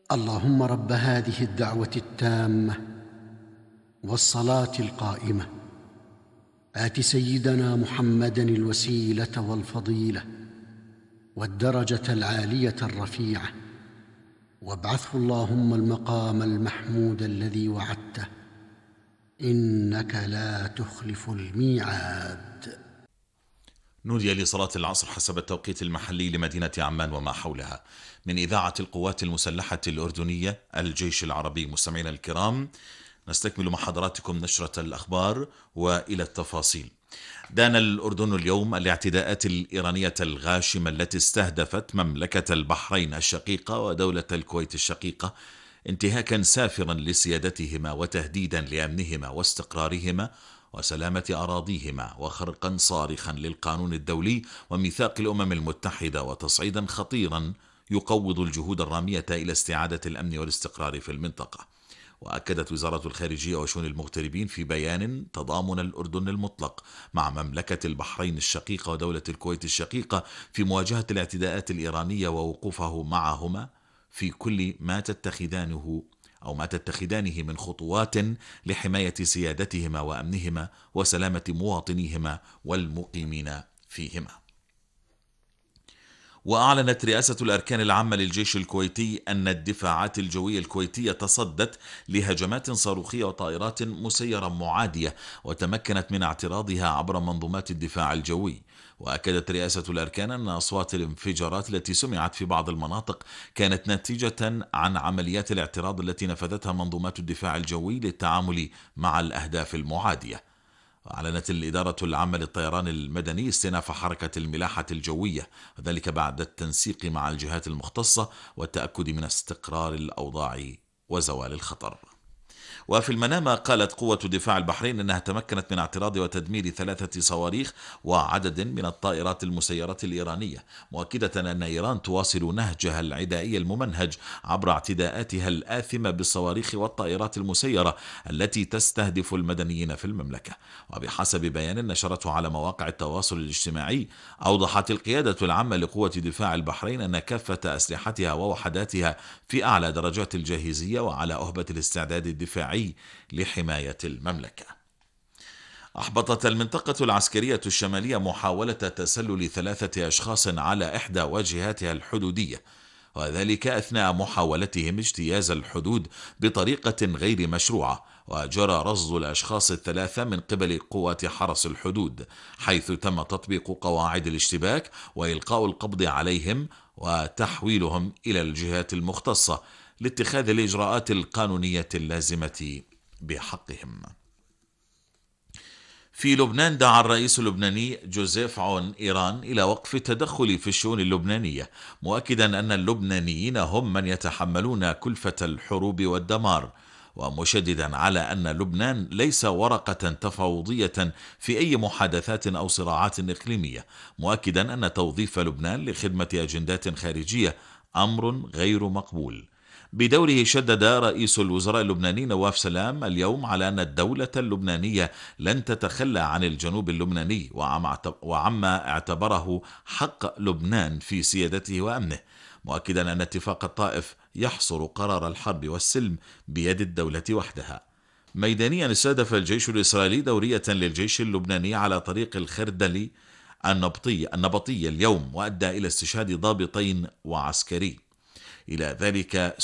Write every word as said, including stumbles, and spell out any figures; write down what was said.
اللهم رب هذه الدعوة التامة والصلاة القائمة آت سيدنا محمدًا الوسيلة والفضيلة والدرجة العالية الرفيعة، وابعثه اللهم المقام المحمود الذي وعدته، إنك لا تخلف الميعاد. نودي لصلاة العصر حسب التوقيت المحلي لمدينة عمان وما حولها من إذاعة القوات المسلحة الأردنية الجيش العربي. مستمعينا الكرام، نستكمل مع حضراتكم نشرة الأخبار وإلى التفاصيل. دان الأردن اليوم الاعتداءات الإيرانية الغاشمة التي استهدفت مملكة البحرين الشقيقة ودولة الكويت الشقيقة انتهاكا سافرا لسيادتهما وتهديدا لأمنهما واستقرارهما وسلامة أراضيهما، وخرقا صارخا للقانون الدولي وميثاق الأمم المتحدة، وتصعيدا خطيرا يقوض الجهود الرامية إلى استعادة الأمن والاستقرار في المنطقة. وأكدت وزارة الخارجية وشؤون المغتربين في بيان تضامن الأردن المطلق مع مملكة البحرين الشقيقة ودولة الكويت الشقيقة في مواجهة الاعتداءات الإيرانية، ووقوفه معهما في كل ما تتخذانه أو ما تتخذانه من خطوات لحماية سيادتهما وأمنهما وسلامة مواطنيهما والمقيمين فيهما. وأعلنت رئاسة الأركان العامة للجيش الكويتي أن الدفاعات الجوية الكويتية تصدت لهجمات صاروخية وطائرات مسيرة معادية، وتمكنت من اعتراضها عبر منظومات الدفاع الجوي. وأكدت رئاسة الأركان أن أصوات الانفجارات التي سمعت في بعض المناطق كانت نتيجة عن عمليات الاعتراض التي نفذتها منظومات الدفاع الجوي للتعامل مع الأهداف المعادية. أعلنت الإدارة العامة للطيران المدني استئناف حركة الملاحة الجوية، وذلك بعد التنسيق مع الجهات المختصة والتأكد من استقرار الأوضاع وزوال الخطر. وفي المنامة قالت قوة دفاع البحرين أنها تمكنت من اعتراض وتدمير ثلاثة صواريخ وعدد من الطائرات المسيرة الإيرانية، مؤكدة أن إيران تواصل نهجها العدائي الممنهج عبر اعتداءاتها الآثمة بالصواريخ والطائرات المسيرة التي تستهدف المدنيين في المملكة. وبحسب بيان نشرته على مواقع التواصل الاجتماعي، أوضحت القيادة العامة لقوة دفاع البحرين أن كافة أسلحتها ووحداتها في أعلى درجات الجاهزية وعلى أهبة الاستعداد الدفاعي لحماية المملكة. أحبطت المنطقة العسكرية الشمالية محاولة تسلل ثلاثة أشخاص على إحدى واجهاتها الحدودية، وذلك أثناء محاولتهم اجتياز الحدود بطريقة غير مشروعة. وجرى رصد الأشخاص الثلاثة من قبل قوات حرس الحدود، حيث تم تطبيق قواعد الاشتباك وإلقاء القبض عليهم وتحويلهم إلى الجهات المختصة لاتخاذ الإجراءات القانونية اللازمة بحقهم. في لبنان، دعا الرئيس اللبناني جوزيف عون إيران إلى وقف التدخل في الشؤون اللبنانية، مؤكدا أن اللبنانيين هم من يتحملون كلفة الحروب والدمار، ومشددا على أن لبنان ليس ورقة تفاوضية في أي محادثات أو صراعات إقليمية، مؤكدا أن توظيف لبنان لخدمة أجندات خارجية أمر غير مقبول. بدوره شدد رئيس الوزراء اللبناني نواف سلام اليوم على أن الدولة اللبنانية لن تتخلى عن الجنوب اللبناني وعما اعتبره حق لبنان في سيادته وأمنه، مؤكدا أن اتفاق الطائف يحصر قرار الحرب والسلم بيد الدولة وحدها. ميدانيا، استهدف الجيش الإسرائيلي دورية للجيش اللبناني على طريق الخردلي النبطي النبطي اليوم، وأدى إلى استشهاد ضابطين وعسكري. إلى ذلك